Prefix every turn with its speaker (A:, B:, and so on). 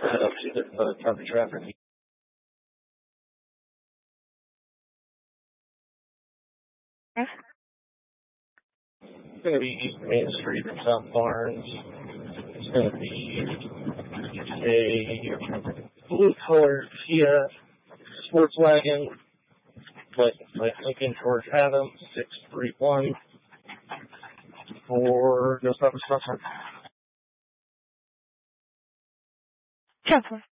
A: to the target traffic. It's going to be East Main Street from South Barnes. It's going to be a blue-colored Kia Sportswagen, like Lincoln George Adams, 631 for no stop and stop.
B: Counselor.